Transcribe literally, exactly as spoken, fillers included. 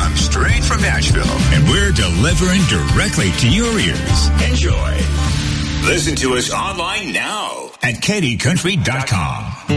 come straight from Nashville. And we're delivering directly to your ears. Enjoy. Listen to us online now at Katie Country dot com.